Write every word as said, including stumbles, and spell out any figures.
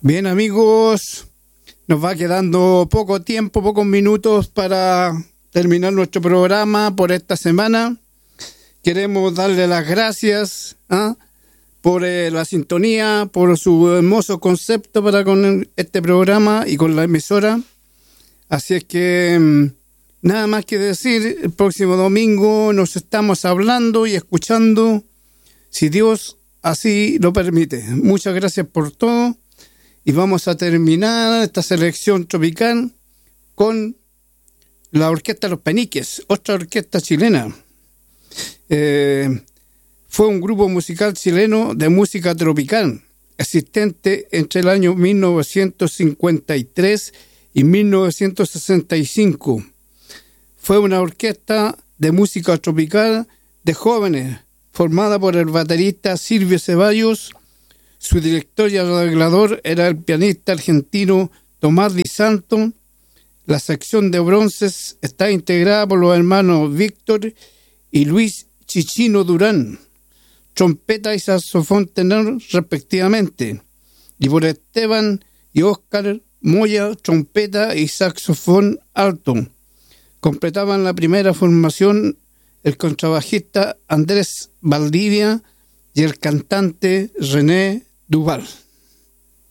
Bien, amigos, nos va quedando poco tiempo, pocos minutos para terminar nuestro programa por esta semana. Queremos darle las gracias ¿ah? por eh, la sintonía, por su hermoso concepto para con este programa y con la emisora. Así es que mmm, nada más que decir, el próximo domingo nos estamos hablando y escuchando, si Dios así lo permite. Muchas gracias por todo. Y vamos a terminar esta selección tropical con la Orquesta Los Peniques, otra orquesta chilena. Eh, fue un grupo musical chileno de música tropical, existente entre el año mil novecientos cincuenta y tres y mil novecientos sesenta y cinco. Fue una orquesta de música tropical de jóvenes, formada por el baterista Silvio Ceballos. Su director y arreglador era el pianista argentino Tomás Di Santo. La sección de bronces está integrada por los hermanos Víctor y Luis Chichino Durán, trompeta y saxofón tenor respectivamente, y por Esteban y Óscar Moya, trompeta y saxofón alto. Completaban la primera formación el contrabajista Andrés Valdivia y el cantante René Duval.